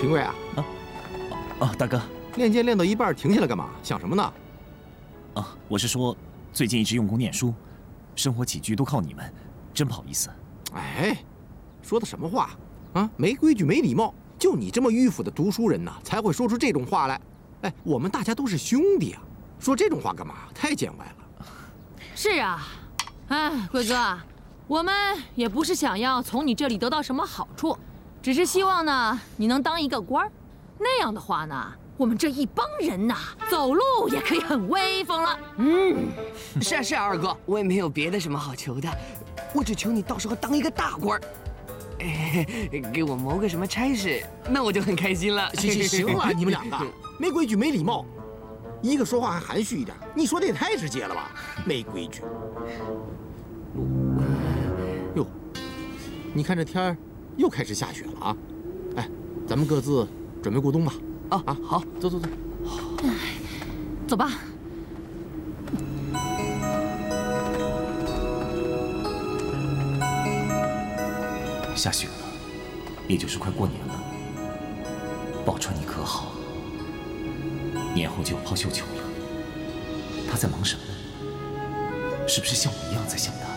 平贵啊！ 大哥， 练剑练到一半停下来干嘛？想什么呢？ 我是说，最近一直用功念书，生活起居都靠你们，真不好意思。 哎，说的什么话啊？没规矩没礼貌，就你这么迂腐的读书人呐，才会说出这种话来。哎，我们大家都是兄弟啊，说这种话干嘛？太见外了。 是啊，哎，贵哥，我们也不是想要从你这里得到什么好处，只是希望呢你能当一个官儿，那样的话呢，我们这一帮人呐，走路也可以很威风了。 是啊，二哥，我也没有别的什么好求的，我只求你到时候当一个大官儿，给我谋个什么差事，那我就很开心了。 行了，你们两个没规矩没礼貌，一个说话还含蓄一点，你说的也太直接了吧？没规矩。哟，你看这天儿又开始下雪了啊！哎，咱们各自准备过冬吧。好，走。 走吧。 下雪了，也就是快过年了。宝钏你可好？年后就要抛绣球了，她在忙什么？是不是像我一样在想她？